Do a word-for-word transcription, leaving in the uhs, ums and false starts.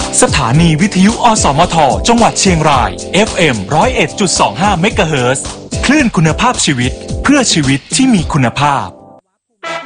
สถานีวิทยุอสมทจังหวัดเชียงราย เอฟ เอ็ม หนึ่งศูนย์เอ็ดจุดสองห้า เมกะเฮิรตซ์คลื่นคุณภาพชีวิตเพื่อชีวิตที่มีคุณภาพ